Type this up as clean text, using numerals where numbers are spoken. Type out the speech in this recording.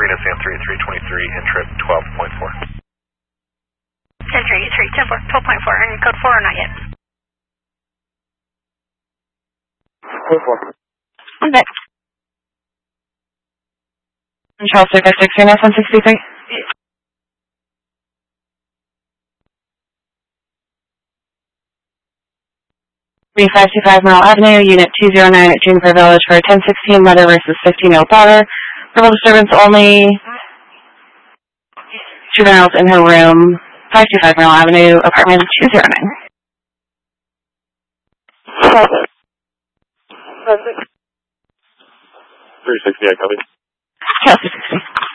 Reno Sam 3323, in-trip 12.4. 10-3, 12.4, and code 4 or not yet? Code 4. Okay. Charles Circus 6, Reno 163. 3525 Merle Avenue, Unit 209 at Juniper Village for 1016 Mother versus 15 daughter. Verbal disturbance only. Juveniles in her room. 525 Merle Avenue, apartment 209. Perfect. 360, I copy. Chelsea 60.